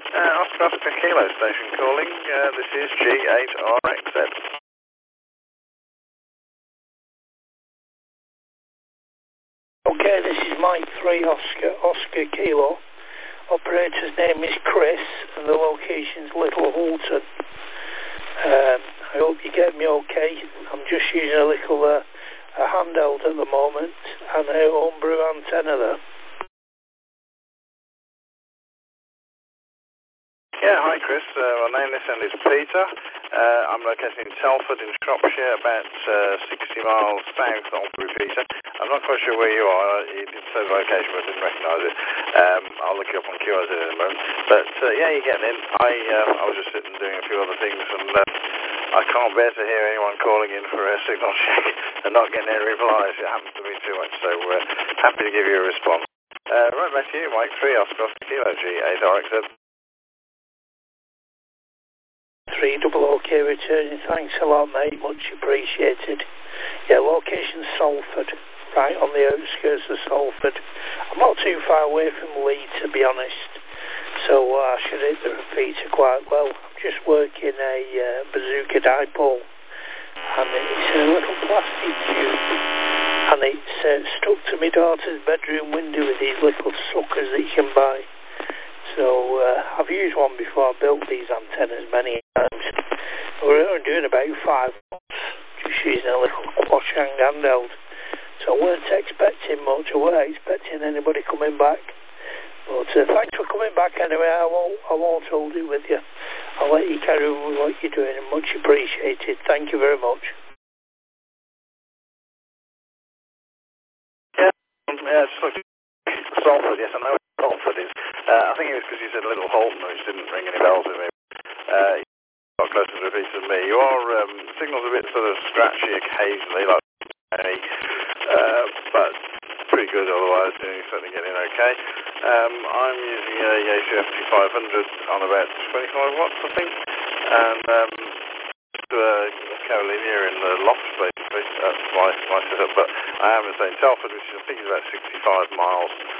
Oscar Kilo Station calling. This is G8RXZ. Okay, this is Mike 3 Oscar Kilo. Operator's name is Chris and the location's Little Hulton. I hope you get me okay. I'm just using a little a handheld at the moment and a homebrew antenna there. Yeah, hi Chris. My name this end is Peter. I'm located in Telford in Shropshire, about 60 miles south of Peter. I'm not quite sure where you are. You did say the location, but I didn't recognise it. I'll look you up on QRZ in a moment. But yeah, you're getting in. I was just sitting doing a few other things, and I can't bear to hear anyone calling in for a signal check and not getting any replies. It happens to me too much, so happy to give you a response. Right back to you, Mike 3 Oscar Kilo G8RXZ. 3 double OK returning. Thanks a lot, mate. Much appreciated. Yeah, location Salford, right on the outskirts of Salford. I'm not too far away from Leeds, to be honest, so I should hit the repeater quite well. I'm just working a bazooka dipole, and it's a little plastic tube, and it's stuck to my daughter's bedroom window with these little suckers that you can buy. So I've used one before. I built these antennas many times. We're only doing about 5 months, just using a little quashang handheld. So I weren't expecting much. I weren't expecting anybody coming back. But thanks for coming back anyway. I won't hold it with you. I'll let you carry on with what you're doing, and much appreciated. Thank you very much. Yeah, just looking at Salford. Yes, I know where Salford is. I think it was because you said Little Holton, which didn't ring any bells with me. You're not closer to the repeat than me. Your signal's a bit sort of scratchy occasionally, like but pretty good otherwise. You're certainly getting okay. I'm using a Yaesu FT500 on about 25 watts, I think, and Carolina in the loft, basically. That's my setup. But I am in St. Telford, which I think is about 65 miles